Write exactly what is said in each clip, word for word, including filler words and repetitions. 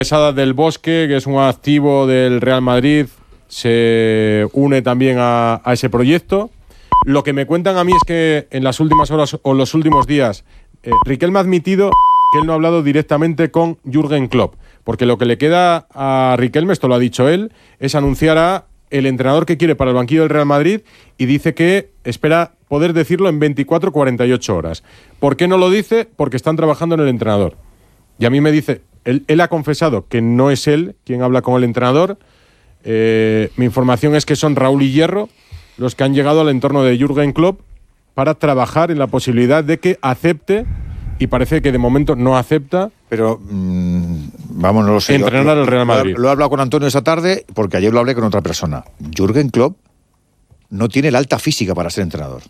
Quesada del Bosque, que es un activo del Real Madrid, se une también a, a ese proyecto. Lo que me cuentan a mí es que en las últimas horas o los últimos días, eh, Riquelme ha admitido que él no ha hablado directamente con Jürgen Klopp, porque lo que le queda a Riquelme, esto lo ha dicho él, es anunciar a el entrenador que quiere para el banquillo del Real Madrid y dice que espera poder decirlo en veinticuatro a cuarenta y ocho horas. ¿Por qué no lo dice? Porque están trabajando en el entrenador. Y a mí me dice, él, él ha confesado que no es él quien habla con el entrenador. Eh, mi información es que son Raúl y Hierro los que han llegado al entorno de Jürgen Klopp para trabajar en la posibilidad de que acepte, y parece que de momento no acepta, pero mmm, vamos, no lo sé. entrenar al Real Madrid. Lo, lo he hablado con Antonio esta tarde porque ayer lo hablé con otra persona. Jürgen Klopp no tiene la alta física para ser entrenador.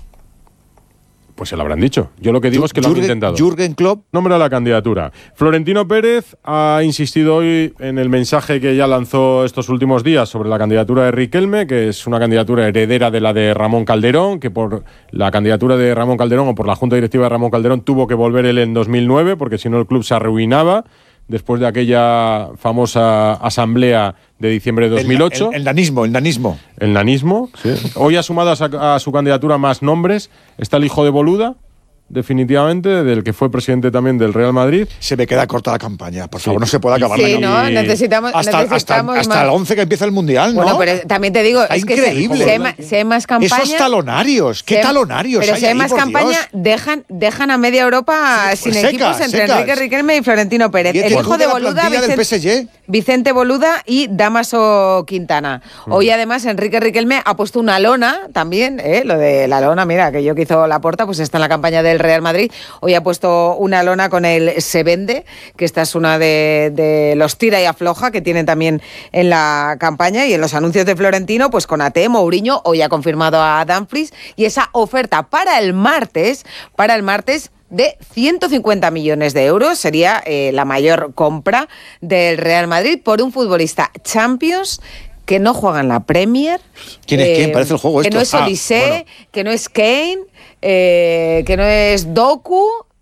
Pues se lo habrán dicho. Yo lo que digo es que lo han intentado. Jürgen Klopp nombra la candidatura. Florentino Pérez ha insistido hoy en el mensaje que ya lanzó estos últimos días sobre la candidatura de Riquelme, que es una candidatura heredera de la de Ramón Calderón, que por la candidatura de Ramón Calderón o por la Junta Directiva de Ramón Calderón tuvo que volver él en dos mil nueve, porque si no el club se arruinaba después de aquella famosa asamblea de diciembre de dos mil ocho. El, el, el nanismo, el nanismo. El nanismo, sí. Hoy ha sumado a, sa- a su candidatura más nombres. Está el hijo de Boluda, definitivamente, del que fue presidente también del Real Madrid. Se me queda corta la campaña, por favor, sí. No se puede acabar sí, la campaña. Sí, no, necesitamos, hasta, necesitamos hasta, hasta el once que empieza el Mundial, ¿no? Bueno, pero también te digo, Está es increíble. que si hay, más, si hay más campaña... Esos talonarios, ¿qué si hay, talonarios Pero hay si hay ahí, más por campaña, Dios? dejan, dejan a media Europa sí, sin secas, equipos entre secas. Enrique Riquelme y Florentino Pérez. Y el hijo de Boluda, Vicente, Vicente Boluda y Dámaso Quintana. Mm. Hoy además Enrique Riquelme ha puesto una lona también, ¿eh? Lo de la lona, mira, que yo que hizo Laporta, pues está en la campaña del Real Madrid. Hoy ha puesto una lona con el Se Vende, que esta es una de, de los tira y afloja que tienen también en la campaña, y en los anuncios de Florentino, pues con A T, Mourinho, hoy ha confirmado a Dumfries, y esa oferta para el martes, para el martes de ciento cincuenta millones de euros, sería eh, la mayor compra del Real Madrid por un futbolista Champions que no juega en la Premier. ¿Quién es eh, quién? Parece el juego que esto. no es Olise, ah, bueno. que no es Kane, eh, que no es Doku,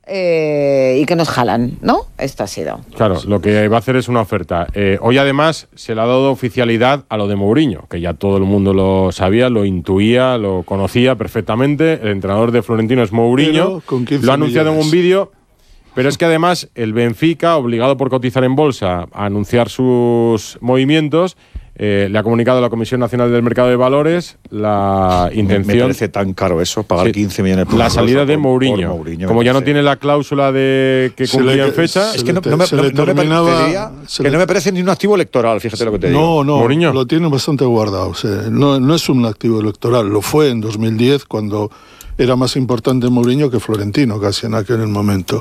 Eh, y que nos jalan, ¿no? Esto ha sido. Claro, lo que va a hacer es una oferta. Eh, hoy además se le ha dado oficialidad a lo de Mourinho, que ya todo el mundo lo sabía, lo intuía, lo conocía perfectamente. El entrenador de Florentino es Mourinho, lo ha anunciado millones. En un vídeo, pero es que además el Benfica, obligado por cotizar en bolsa a anunciar sus movimientos, Eh, le ha comunicado a la Comisión Nacional del Mercado de Valores la intención... Me parece tan caro eso, pagar sí, quince millones por la salida por, de Mourinho. Por Mourinho. Como ya no tiene la cláusula de que cumplía en fecha... Es que no, no, me, no, no, me parecería, que le... no me parece ni un activo electoral, fíjate lo que te digo. No, no, Mourinho. Lo tiene bastante guardado. O sea, no, no es un activo electoral, lo fue en dos mil diez cuando era más importante Mourinho que Florentino casi en aquel momento.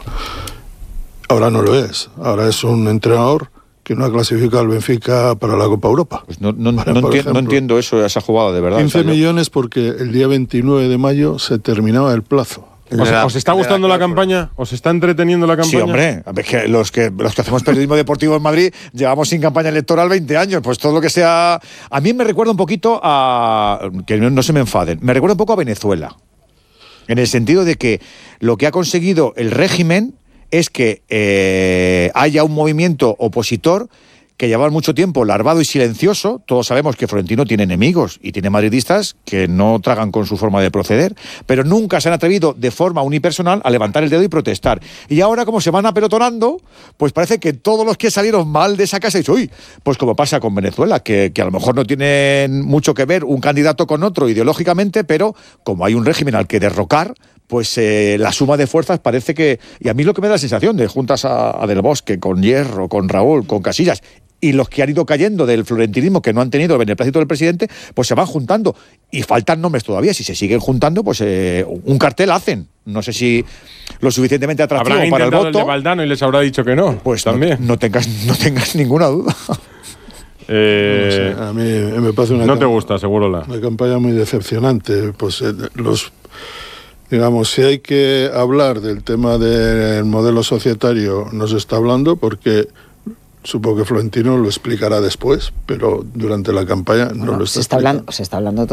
Ahora no lo es, ahora es un entrenador que no ha clasificado al Benfica para la Copa Europa. Pues no, no, no, entiendo, ejemplo, no entiendo eso, esa jugada, de verdad. quince o sea, millones porque el día veintinueve de mayo se terminaba el plazo. ¿Os, ¿Os está gustando la, la campaña? ¿Os está entreteniendo la campaña? Sí, hombre. Es que los, que los que hacemos periodismo deportivo en Madrid llevamos sin campaña electoral veinte años. Pues todo lo que sea... A mí me recuerda un poquito a... Que no, no se me enfaden. Me recuerda un poco a Venezuela. En el sentido de que lo que ha conseguido el régimen es que eh, haya un movimiento opositor que llevaba mucho tiempo larvado y silencioso. Todos sabemos que Florentino tiene enemigos y tiene madridistas que no tragan con su forma de proceder, pero nunca se han atrevido de forma unipersonal a levantar el dedo y protestar. Y ahora, como se van apelotonando, pues parece que todos los que salieron mal de esa casa dicen, uy, pues como pasa con Venezuela, que, que a lo mejor no tienen mucho que ver un candidato con otro ideológicamente, pero como hay un régimen al que derrocar, pues eh, la suma de fuerzas parece que... Y a mí lo que me da la sensación de juntas a, a Del Bosque, con Hierro, con Raúl, con Casillas, y los que han ido cayendo del florentinismo, que no han tenido el beneplácito del presidente, pues se van juntando. Y faltan nombres todavía. Si se siguen juntando, pues eh, un cartel hacen. No sé si lo suficientemente atractivo ¿Habrán para el voto. El de Valdano y les habrá dicho que no. Pues también. No, no, tengas, no tengas ninguna duda. Eh, no sé, a mí me parece una... No te gusta, seguro la... Una campaña muy decepcionante. Pues eh, los... Digamos, si hay que hablar del tema del modelo societario, no se está hablando porque supongo que Florentino lo explicará después, pero durante la campaña no bueno, lo está se está explicando. hablando, se está hablando